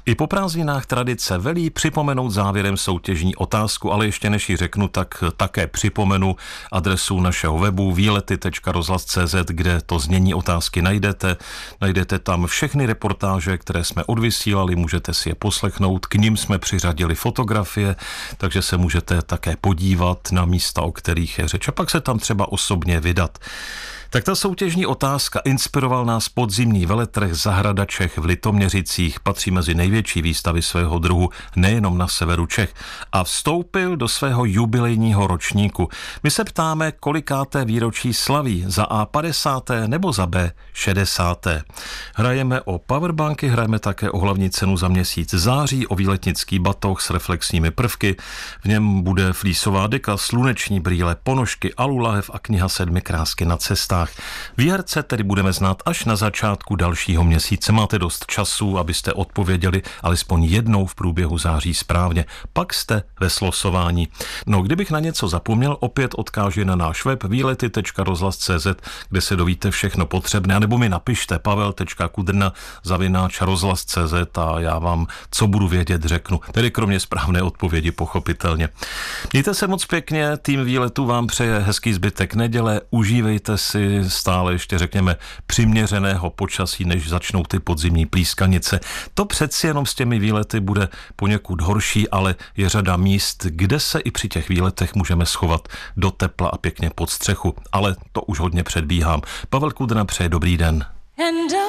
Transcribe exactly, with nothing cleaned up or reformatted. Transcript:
I po prázdninách tradice velí připomenout závěrem soutěžní otázku, ale ještě než ji řeknu, tak také připomenu adresu našeho webu výlety tečka rozhlas tečka cé zet, kde to znění otázky najdete. Najdete tam všechny reportáže, které jsme odvysílali, můžete si je poslechnout, k nim jsme přiřadili fotografie, takže se můžete také podívat na místa, o kterých je řeč, a pak se tam třeba osobně vydat. Tak ta soutěžní otázka: inspiroval nás podzimní veletrh Zahrada Čech v Litoměřicích, patří mezi největší výstavy svého druhu nejenom na severu Čech a vstoupil do svého jubilejního ročníku. My se ptáme, kolikáté výročí slaví, za A padesáté nebo za B šedesáté. Hrajeme o powerbanky, hrajeme také o hlavní cenu za měsíc září, o výletnický batoh s reflexními prvky, v něm bude flísová deka, sluneční brýle, ponožky, alulahev a kniha Sedmi krásky na cestách. Výherce tedy budeme znát až na začátku dalšího měsíce. Máte dost času, abyste odpověděli alespoň jednou v průběhu září správně. Pak jste ve slosování. No, kdybych na něco zapomněl, opět odkáži na náš web výlety tečka rozhlas tečka cé zet, kde se dovíte všechno potřebné, anebo mi napište pavel tečka kudrna zavináč rozhlas tečka cé zet a já vám, co budu vědět, řeknu. Tedy kromě správné odpovědi, pochopitelně. Mějte se moc pěkně, tým výletu vám přeje hezký zbytek neděle, užívejte si stále ještě, řekněme, přiměřeného počasí, než začnou ty podzimní plískanice. To přeci jenom s těmi výlety bude poněkud horší, ale je řada míst, kde se i při těch výletech můžeme schovat do tepla a pěkně pod střechu. Ale to už hodně předbíhám. Pavel Kudrna přeje dobrý den. And